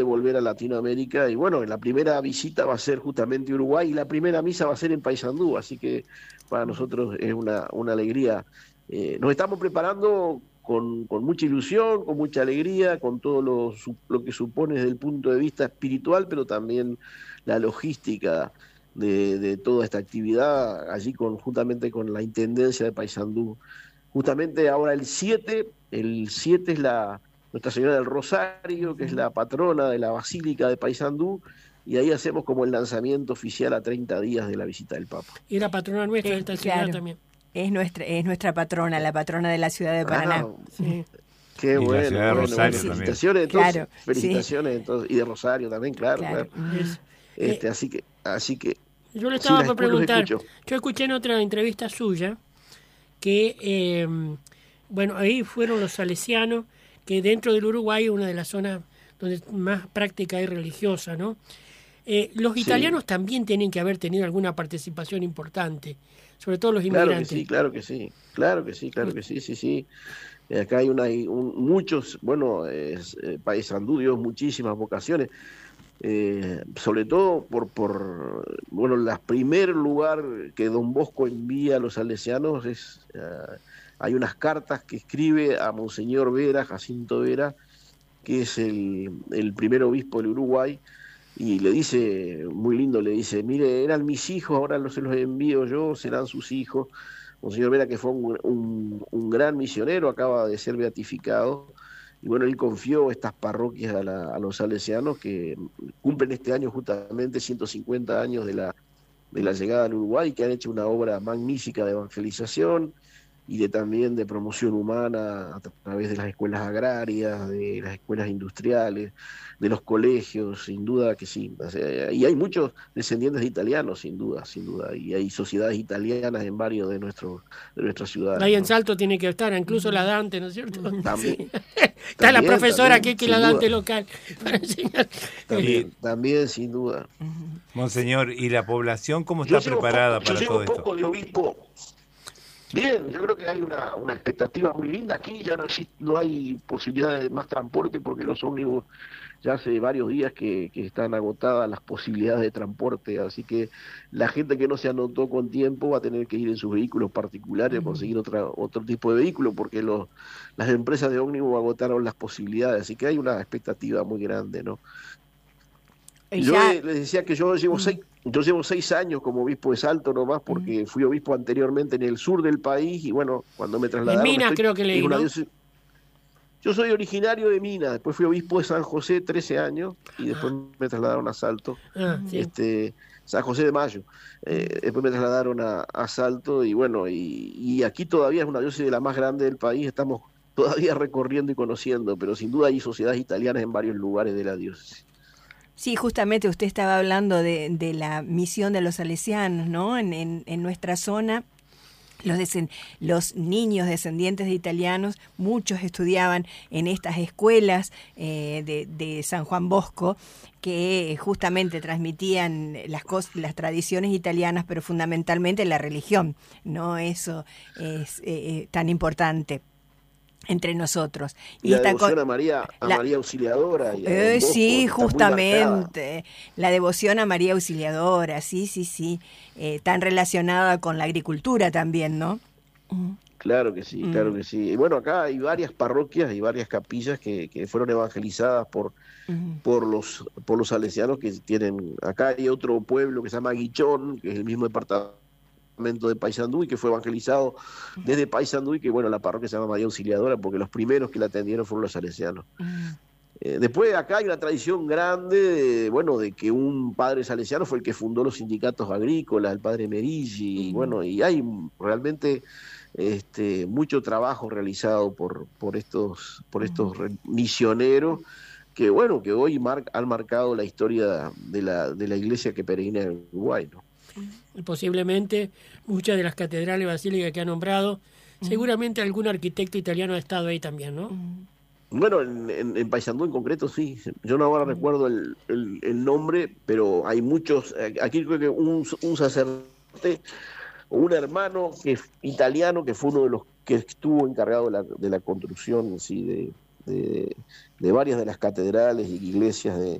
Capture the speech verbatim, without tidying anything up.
volver a Latinoamérica y bueno, la primera visita va a ser justamente Uruguay y la primera misa va a ser en Paysandú, así que para nosotros es una, una alegría. Eh, nos estamos preparando con, con mucha ilusión, con mucha alegría, con todo lo, lo que supone desde el punto de vista espiritual, pero también la logística de, de toda esta actividad, allí con, juntamente con la Intendencia de Paysandú. Justamente ahora el siete, el siete es la Nuestra Señora del Rosario, que es la patrona de la Basílica de Paysandú, y ahí hacemos como el lanzamiento oficial a treinta días de la visita del Papa. Y la patrona nuestra de esta ciudad claro. también. Es nuestra, es nuestra patrona, la patrona de la ciudad de Paraná. Ah, Sí. qué Y bueno, la ciudad de bueno, Rosario bueno. también. Felicitaciones entonces, Claro, felicitaciones entonces, y de Rosario también, claro, Claro. claro. Es- Este, eh, así que, así que yo le sí, estaba las por escucho, los preguntar, escucho. yo escuché en otra entrevista suya que, eh, bueno, ahí fueron los salesianos, que dentro del Uruguay es una de las zonas donde más práctica hay religiosa, ¿no? Eh, los Sí. italianos también tienen que haber tenido alguna participación importante, sobre todo los Claro que inmigrantes. sí, claro que sí, claro que sí, claro que sí, sí, sí. Eh, Acá hay una, hay un- muchos, bueno, es, eh, Paysandú dio muchísimas vocaciones, eh, sobre todo por, por, bueno, el primer lugar que Don Bosco envía a los salesianos es, eh, hay unas cartas que escribe a Monseñor Vera, Jacinto Vera, que es el, el primer obispo del Uruguay, y le dice, muy lindo, le dice, mire, eran mis hijos, ahora no se los envío yo, serán sus hijos. Monseñor Vera, que fue un, un, un gran misionero, acaba de ser beatificado, y bueno, él confió estas parroquias a, la, a los salesianos que cumplen este año justamente ciento cincuenta años de la, de la llegada al Uruguay, que han hecho una obra magnífica de evangelización y de también de promoción humana a través de las escuelas agrarias, de las escuelas industriales, de los colegios, sin duda que sí. O sea, y hay muchos descendientes de italianos, sin duda, sin duda, y hay sociedades italianas en varios de, nuestros de nuestras ciudades. Ahí en ¿no? Salto tiene que estar, incluso la Dante, ¿no es cierto? También, Está la también, profesora también, aquí, que es la sin Dante duda. local. para enseñar. También, Y- también, sin duda. Monseñor, ¿y la población cómo Yo está llevo preparada poco, yo para llevo todo esto? poco de obispo. Bien, yo creo que hay una, una expectativa muy linda. Aquí ya no, existe, no hay posibilidad de más transporte porque los ómnibus ya hace varios días que, que están agotadas las posibilidades de transporte, así que la gente que no se anotó con tiempo va a tener que ir en sus vehículos particulares a conseguir otra, otro tipo de vehículo porque los, las empresas de ómnibus agotaron las posibilidades, así que hay una expectativa muy grande, ¿no? Y Yo ya- eh, les decía que yo llevo seis, yo llevo seis años como obispo de Salto nomás porque fui obispo anteriormente en el sur del país y bueno, cuando me trasladaron... En Minas estoy- creo que leí, es una ¿no? diócesis- Yo soy originario de Minas, después fui obispo de San José trece años y después me trasladaron a Salto, Ah, sí. este, San José de Mayo. Eh, después me trasladaron a, a Salto y bueno, y, y aquí todavía es una diócesis de la más grande del país, estamos todavía recorriendo y conociendo, pero sin duda hay sociedades italianas en varios lugares de la diócesis. Sí, justamente usted estaba hablando de, de la misión de los salesianos, ¿no? En, en, en nuestra zona, los, desen- los niños descendientes de italianos, muchos estudiaban en estas escuelas eh, de, de San Juan Bosco, que justamente transmitían las, cos- las tradiciones italianas, pero fundamentalmente la religión, ¿no? Eso es eh, eh, tan importante entre nosotros. Y la esta devoción co- a María, a la- María Auxiliadora. Y a Don Eh, Bosco, sí, está muy marcada. justamente, la devoción a María Auxiliadora, sí, sí, sí, eh, tan relacionada con la agricultura también, ¿no? Claro que sí, claro que sí. Y bueno, acá hay varias parroquias y varias capillas que, que fueron evangelizadas por, por los por los salesianos que tienen. Acá hay otro pueblo que se llama Guichón, que es el mismo departamento de Paysandú y que fue evangelizado desde Paysandú y que bueno, la parroquia se llama María Auxiliadora porque los primeros que la atendieron fueron los salesianos. Eh, después acá hay una tradición grande de, bueno, de que un padre salesiano fue el que fundó los sindicatos agrícolas, el padre Meriggi, y bueno, y hay realmente este, mucho trabajo realizado por, por estos, por estos re- misioneros que bueno, que hoy mar- han marcado la historia de la, de la iglesia que peregrina en Uruguay, ¿no? Y posiblemente muchas de las catedrales basílicas que ha nombrado, seguramente algún arquitecto italiano ha estado ahí también, ¿no? Bueno, en, en, en Paysandú en concreto sí. Yo no ahora recuerdo el, el, el nombre, pero hay muchos. eh, Aquí creo que un, un sacerdote o un hermano que es italiano que fue uno de los que estuvo encargado de la, de la construcción sí, de, de, de varias de las catedrales y iglesias de,